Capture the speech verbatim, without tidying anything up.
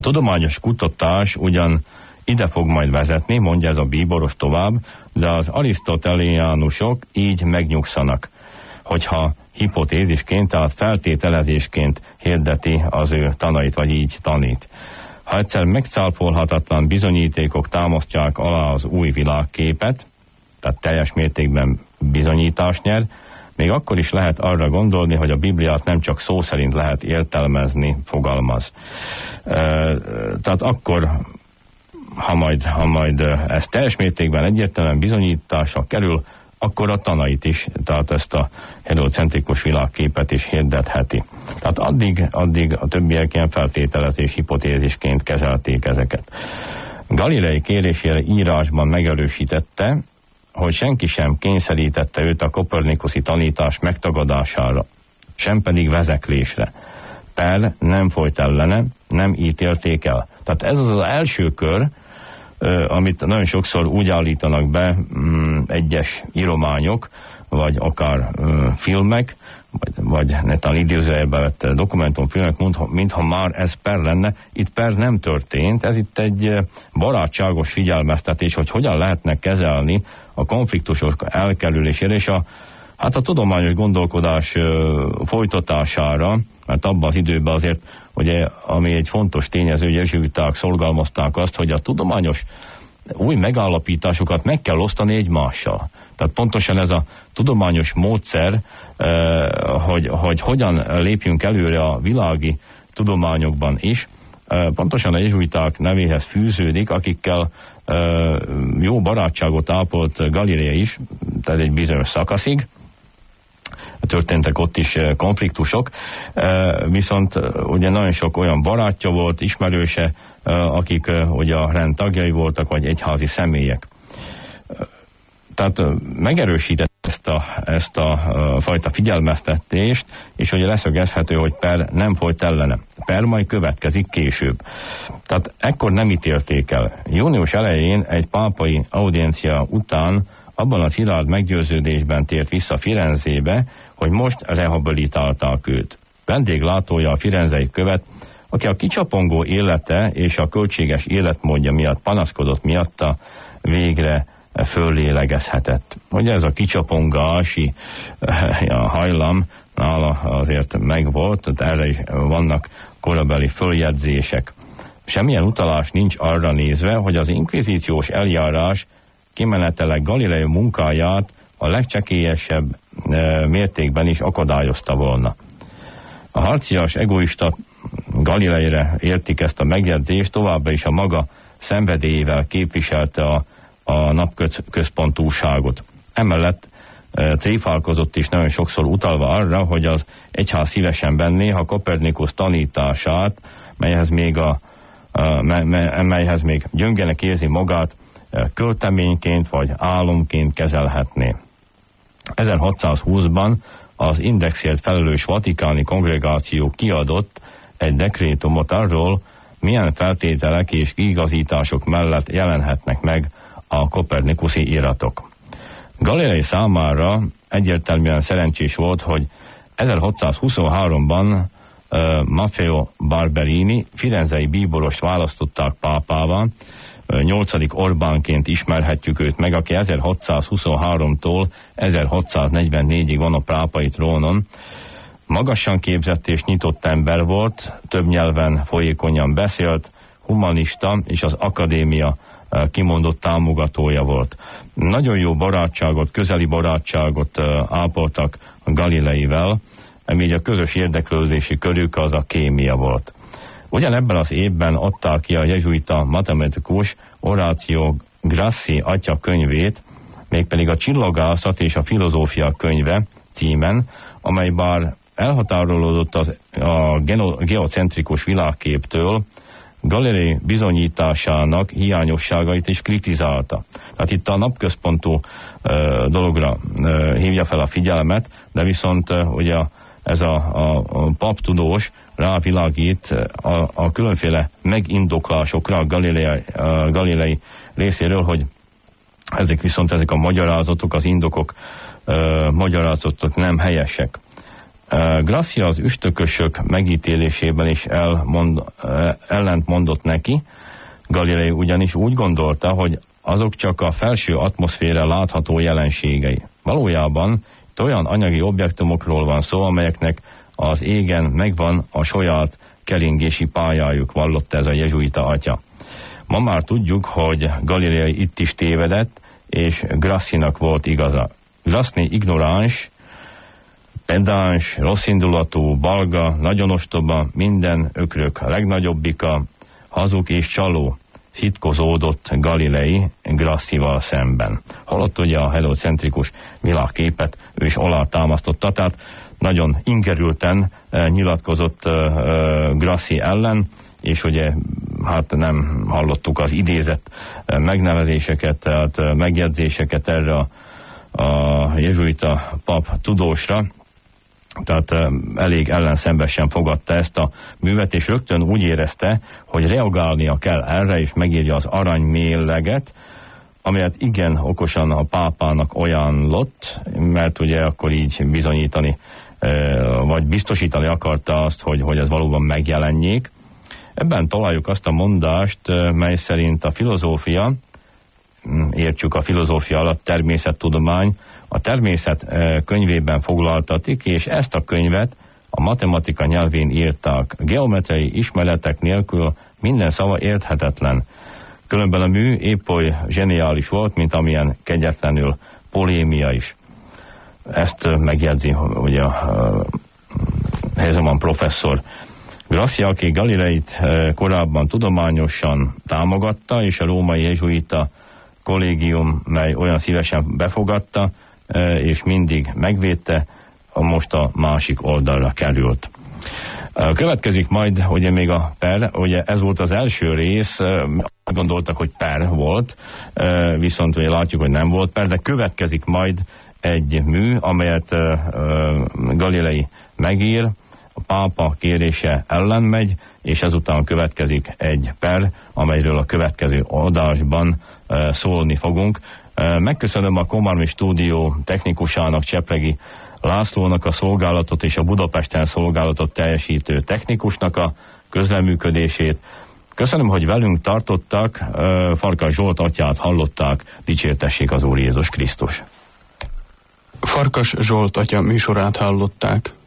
Tudományos kutatás ugyan ide fog majd vezetni, mondja ez a bíboros tovább, de az arisztotelénusok így megnyugszanak, hogyha hipotézisként, tehát feltételezésként hirdeti az ő tanait, vagy így tanít. Ha egyszer megcáfolhatatlan bizonyítékok támasztják alá az új világképet, tehát teljes mértékben bizonyítás nyer, még akkor is lehet arra gondolni, hogy a Bibliát nem csak szó szerint lehet értelmezni, fogalmaz. E, tehát akkor, ha majd, ha majd ez teljes mértékben egyértelműen bizonyításra kerül, akkor a tanait is, tehát ezt a heliocentrikus világképet is hirdetheti. Tehát addig, addig a többiek ilyen feltételezés hipotézisként kezelték ezeket. Galilei kérésére írásban megerősítette, hogy senki sem kényszerítette őt a kopernikuszi tanítás megtagadására, sem pedig vezeklésre. Per nem folyt ellene, nem ítélték el. Tehát ez az az első kör, amit nagyon sokszor úgy állítanak be mm, egyes írományok, vagy akár mm, filmek, vagy, vagy netán idézőjelbe vett dokumentumfilmek, mintha már ez per lenne. Itt per nem történt, ez itt egy barátságos figyelmeztetés, hogy hogyan lehetne kezelni a konfliktusok elkerülésére, és a, hát a tudományos gondolkodás ö, folytatására, mert abban az időben azért, ugye, ami egy fontos tényező, hogy jezsuiták szorgalmazták azt, hogy a tudományos új megállapításokat meg kell osztani egymással. Tehát pontosan ez a tudományos módszer, hogy, hogy hogyan lépjünk előre a világi tudományokban is, pontosan a jezsuiták nevéhez fűződik, akikkel jó barátságot ápolt Galilei is, tehát egy bizonyos szakaszig. Történtek ott is konfliktusok, viszont ugye nagyon sok olyan barátja volt, ismerőse, akik ugye a rend tagjai voltak, vagy egyházi személyek. Tehát megerősített ezt a, ezt a fajta figyelmeztetést, és hogy leszögezhető, hogy per nem folyt ellene. Per majd következik később. Tehát ekkor nem ítélték el. Június elején egy pápai audiencia után abban a szilárd meggyőződésben tért vissza Firenzébe, hogy most rehabilitálták őt. Vendéglátója a firenzei követ, aki a kicsapongó élete és a költséges életmódja miatt panaszkodott miatta, végre föllélegezhetett. Ugye ez a kicsapongási a hajlam nála azért megvolt, tehát erre is vannak korabeli följegyzések. Semmilyen utalás nincs arra nézve, hogy az inkvizíciós eljárás kimenetele Galilei munkáját a legcsekélyesebb e, mértékben is akadályozta volna. A harcias, egoista Galileire értik ezt a megjegyzést, továbbra is a maga szenvedélyével képviselte a, a napközpontúságot. Emellett e, tréfálkozott is nagyon sokszor utalva arra, hogy az egyház szívesen venné, ha Kopernikus tanítását, melyhez még, a, a, me, me, melyhez még gyöngenek érzi magát, költeményként vagy álomként kezelhetné. ezerhatszázhúszban az indexért felelős vatikáni kongregáció kiadott egy dekrétumot arról, milyen feltételek és kiigazítások mellett jelenhetnek meg a kopernikusi iratok. Galilei számára egyértelműen szerencsés volt, hogy ezerhatszázhuszonháromban uh, Maffeo Barberini firenzei bíborost választották pápává, nyolcadik Orbánként ismerhetjük őt meg, aki ezerhatszázhuszonháromtól ezerhatszáznegyvennégyig van a pápai trónon. Magasan képzett és nyitott ember volt, több nyelven folyékonyan beszélt, humanista és az akadémia kimondott támogatója volt. Nagyon jó barátságot, közeli barátságot ápoltak Galileivel, ami a közös érdeklődési körük az a kémia volt. Ugyanebben az évben adták ki a jezsuita matematikus Horatio Grassi atya könyvét, mégpedig a Csillagászat és a filozófia könyve címen, amely bár elhatárolódott az, a geocentrikus világképtől, Galilei bizonyításának hiányosságait is kritizálta. Tehát itt a napközpontú uh, dologra uh, hívja fel a figyelmet, de viszont uh, ugye ez a, a, a paptudós rávilágít a, a különféle megindoklásokra a Galilei, a Galilei részéről, hogy ezek viszont ezek a magyarázatok, az indokok uh, magyarázatok nem helyesek. Gracia az üstökösök megítélésében is elmond, ellent mondott neki. Galilei ugyanis úgy gondolta, hogy azok csak a felső atmoszféra látható jelenségei. Valójában olyan anyagi objektumokról van szó, amelyeknek az égen megvan a saját keringési pályájuk, vallotta ez a jezsuita atya. Ma már tudjuk, hogy Galilei itt is tévedett, és Grassinak volt igaza. Grassi ignoráns, pedáns, rosszindulatú, balga, nagyon ostoba, minden ökrök legnagyobbika, hazug és csaló, szitkozódott Galilei Grassival szemben. Holott ugye a heliocentrikus világképet ő is alátámasztotta, tehát nagyon ingerülten eh, nyilatkozott eh, Grassi ellen, és ugye hát nem hallottuk az idézett eh, megnevezéseket, tehát eh, megjegyzéseket erre a, a jezsuita pap tudósra, tehát eh, elég ellenszembesen fogadta ezt a művet, és rögtön úgy érezte, hogy reagálnia kell erre, és megírja az aranymélleget, amelyet igen okosan a pápának ajánlott, mert ugye akkor így bizonyítani, vagy biztosítani akarta azt, hogy, hogy ez valóban megjelenjék. Ebben találjuk azt a mondást, mely szerint a filozófia, értsük a filozófia alatt természettudomány, a természet könyvében foglaltatik, és ezt a könyvet a matematika nyelvén írták. Geometriai ismeretek nélkül minden szava érthetetlen. Különben a mű épp oly zseniális volt, mint amilyen kegyetlenül polémia is. Ezt megjegyzi ugye a Hezeman professzor. Gracia, aki Galileit korábban tudományosan támogatta, és a római jezsuita kollégium, mely olyan szívesen befogadta, és mindig megvédte, most a másik oldalra került. Következik majd, ugye még a per, ugye ez volt az első rész, gondoltak, hogy per volt, viszont ugye látjuk, hogy nem volt per, de következik majd egy mű, amelyet Galilei megír, a pápa kérése ellen megy, és ezután következik egy per, amelyről a következő adásban szólni fogunk. Megköszönöm a Komarmi stúdió technikusának, Csepregi Lászlónak a szolgálatot és a Budapesten szolgálatot teljesítő technikusnak a közleműködését. Köszönöm, hogy velünk tartottak, Farkas Zsolt atyát hallották, dicsértessék az Úr Jézus Krisztus. Farkas Zsolt atya műsorát hallották.